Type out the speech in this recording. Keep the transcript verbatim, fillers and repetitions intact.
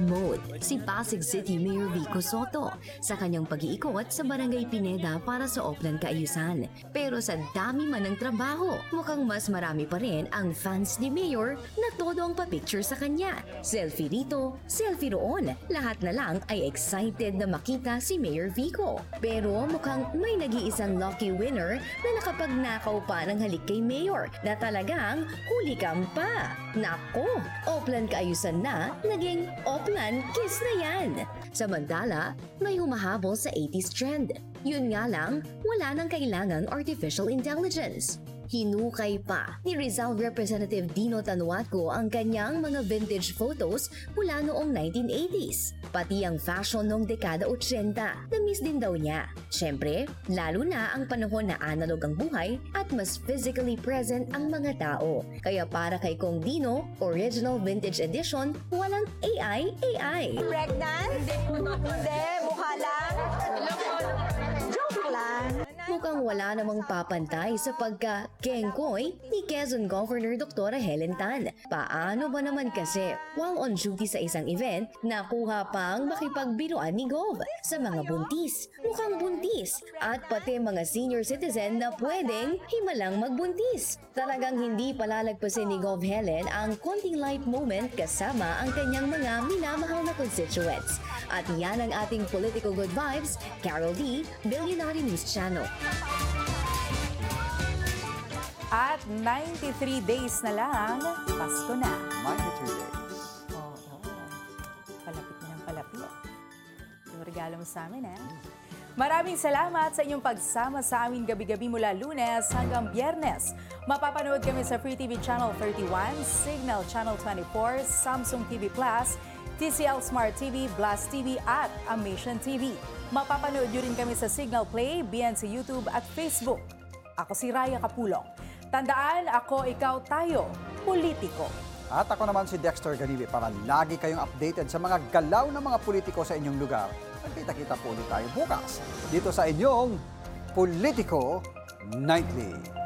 mode si Pasig City Mayor Vico Soto sa kanyang pag-iikot sa Barangay Pineda para sa Oplan Kaayusan. Pero sa dami man ng trabaho, mukhang mas marami pa rin ang fans ni Mayor na todo ang pa-picture sa kanya. Selfie rito, selfie roon. Lahat na lang ay excited na makita si Mayor Vico. Pero mukhang may nag-iisang lucky winner na nakapagnakaw pa ng halik kay Mayor na talagang huli kang pa. Nako, Oplan Kaayusan na, naging Oplan Kiss na yan. Samantala, may humahabol sa eighties trend. Yun nga lang, wala nang kailangang artificial intelligence. Hinukay pa ni Rizal Representative Dino Tanuatco ang kanyang mga vintage photos mula noong nineteen eighties. Pati ang fashion noong dekada eighty, na-miss din daw niya. Siyempre, lalo na ang panahon na analog ang buhay at mas physically present ang mga tao. Kaya para kay Kong Dino, Original Vintage Edition, walang A I A I. Pregnant? Hindi, mukha lang. Joke lang. Mukhang wala namang papantay sa pagka-kengkoy ni Quezon Governor Doktora Helen Tan. Paano ba naman kasi while on duty sa isang event, nakuha pang makipagbiruan ni Gov sa mga buntis, mukhang buntis, at pati mga senior citizen na pwedeng himalang magbuntis. Talagang hindi palalagpasin ni Gov Helen ang konting light moment kasama ang kanyang mga minamahal na constituents. At yan ang ating Political Good Vibes, Carol D, Billionaire News Channel. At ninety-three days na lang, Pasko na. ninety-three days. Oo, oh, oh. Palapit na ng palapit. Yung regalo mo sa amin, eh. Maraming salamat sa inyong pagsama sa amin gabi-gabi mula Lunes hanggang Biyernes. Mapapanood kami sa Free T V Channel thirty-one, Signal Channel twenty-four, Samsung T V Plus, T C L Smart T V, Blast T V at Amation T V. Mapapanood nyo rin kami sa Signal Play, B N C YouTube at Facebook. Ako si Raya Kapulong. Tandaan, ako, ikaw, tayo, politiko. At ako naman si Dexter Ganibi para lagi kayong updated sa mga galaw ng mga politiko sa inyong lugar. Magkita-kita po ulit tayo bukas dito sa inyong Politico Nightly.